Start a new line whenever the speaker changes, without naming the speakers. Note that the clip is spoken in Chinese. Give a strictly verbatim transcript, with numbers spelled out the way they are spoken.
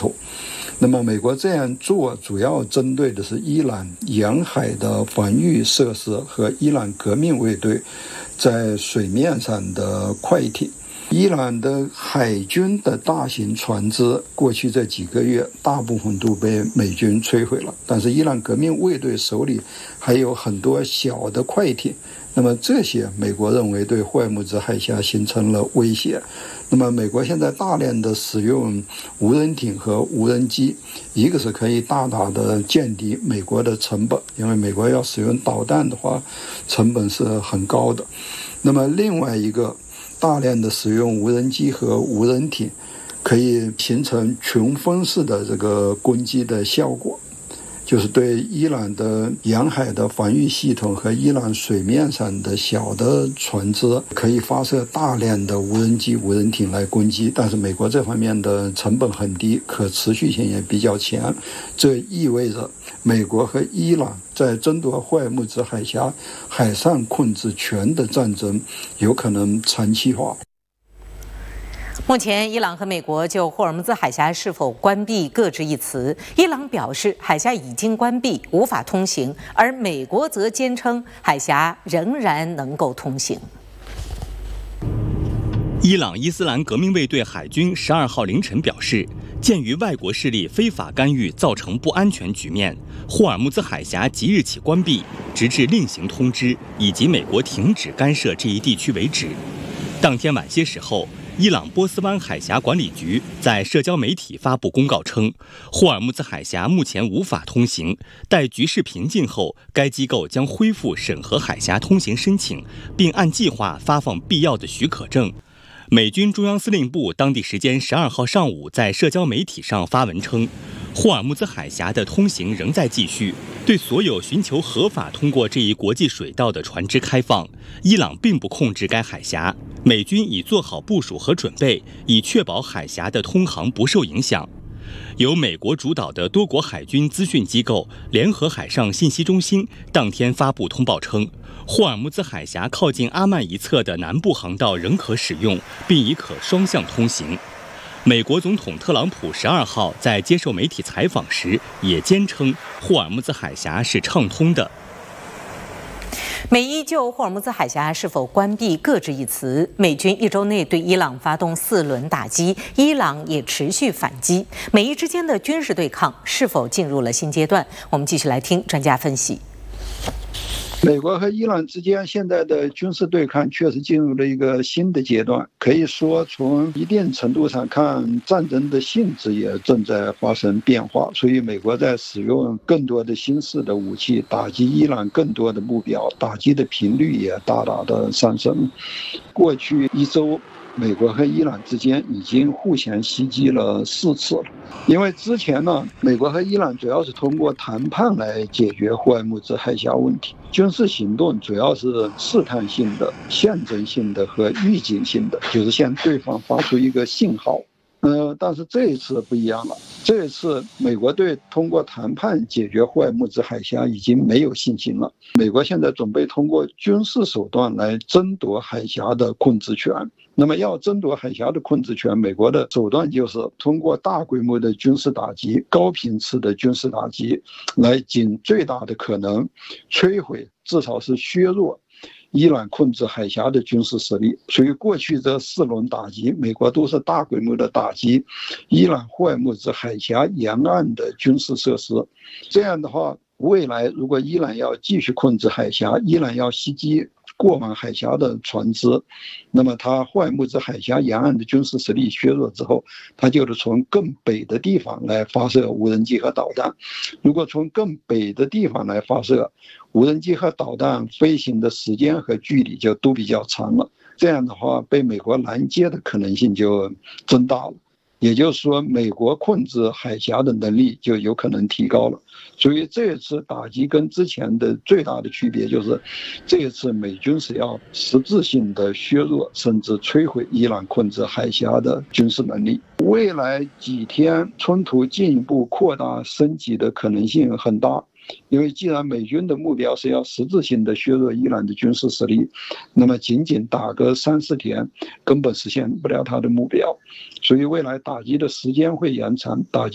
头。那么美国这样做主要针对的是伊朗沿海的防御设施和伊朗革命卫队在水面上的快艇。伊朗的海军的大型船只过去这几个月大部分都被美军摧毁了，但是伊朗革命卫队手里还有很多小的快艇，那么这些美国认为对霍尔木兹海峡形成了威胁。那么美国现在大量的使用无人艇和无人机，一个是可以大大的降低美国的成本，因为美国要使用导弹的话成本是很高的。那么另外一个，大量的使用无人机和无人艇可以形成群分式的这个攻击的效果，就是对伊朗的沿海的防御系统和伊朗水面上的小的船只可以发射大量的无人机无人艇来攻击，但是美国这方面的成本很低，可持续性也比较强，这意味着美国和伊朗在争夺霍尔木兹海峡海上控制权的战争有可能长期化。
目前，伊朗和美国就霍尔木兹海峡是否关闭各执一词。伊朗表示海峡已经关闭，无法通行，而美国则坚称海峡仍然能够通行。
伊朗伊斯兰革命卫队海军十二号凌晨表示，鉴于外国势力非法干预造成不安全局面，霍尔木兹海峡即日起关闭，直至另行通知以及美国停止干涉这一地区为止。当天晚些时候，伊朗波斯湾海峡管理局在社交媒体发布公告称，霍尔木兹海峡目前无法通行，待局势平静后，该机构将恢复审核海峡通行申请，并按计划发放必要的许可证。美军中央司令部当地时间十二号上午在社交媒体上发文称，霍尔木兹海峡的通行仍在继续，对所有寻求合法通过这一国际水道的船只开放。伊朗并不控制该海峡，美军已做好部署和准备，以确保海峡的通航不受影响。由美国主导的多国海军资讯机构联合海上信息中心当天发布通报称，霍尔木兹海峡靠近阿曼一侧的南部航道仍可使用，并已可双向通行。美国总统特朗普十二号在接受媒体采访时也坚称，霍尔木兹海峡是畅通的。
美伊就霍尔木兹海峡是否关闭各执一词，美军一周内对伊朗发动四轮打击，伊朗也持续反击，美伊之间的军事对抗是否进入了新阶段？我们继续来听专家分析。
美国和伊朗之间现在的军事对抗确实进入了一个新的阶段，可以说从一定程度上看，战争的性质也正在发生变化，所以美国在使用更多的新式的武器打击伊朗更多的目标，打击的频率也大大的上升。过去一周，美国和伊朗之间已经互相袭击了四次了。因为之前呢，美国和伊朗主要是通过谈判来解决霍尔木兹海峡问题，军事行动主要是试探性的、象征性的和预警性的，就是向对方发出一个信号。呃，但是这一次不一样了，这一次美国对通过谈判解决霍尔木兹海峡已经没有信心了。美国现在准备通过军事手段来争夺海峡的控制权。那么要争夺海峡的控制权，美国的手段就是通过大规模的军事打击、高频次的军事打击，来尽最大的可能摧毁，至少是削弱伊朗控制海峡的军事实力。所以过去这四轮打击，美国都是大规模的打击伊朗霍尔木兹海峡沿岸的军事设施。这样的话，未来如果伊朗要继续控制海峡，伊朗要袭击过往海峡的船只，那么它霍尔木兹海峡沿岸的军事实力削弱之后，它就是从更北的地方来发射无人机和导弹。如果从更北的地方来发射无人机和导弹，飞行的时间和距离就都比较长了，这样的话被美国拦截的可能性就增大了。也就是说，美国控制海峡的能力就有可能提高了。所以这一次打击跟之前的最大的区别就是，这一次美军是要实质性的削弱甚至摧毁伊朗控制海峡的军事能力。未来几天冲突进一步扩大升级的可能性很大。因为既然美军的目标是要实质性的削弱伊朗的军事实力，那么仅仅打个三四天根本实现不了他的目标，所以未来打击的时间会延长，打击